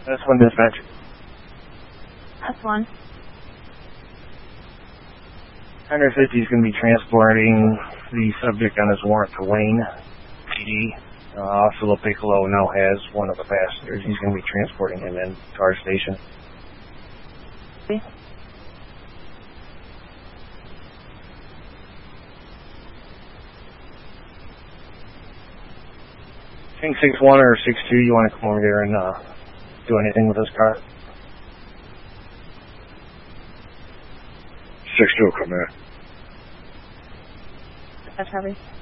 That's one dispatch. That's one. 150 is going to be transporting the subject on his warrant to Wayne PD. Officer Piccolo now has one of the passengers. He's going to be transporting him in to our station. Okay. Think 6-1 or 6-2, you want to come over here and do anything with this car? 6-2, come here. That's heavy.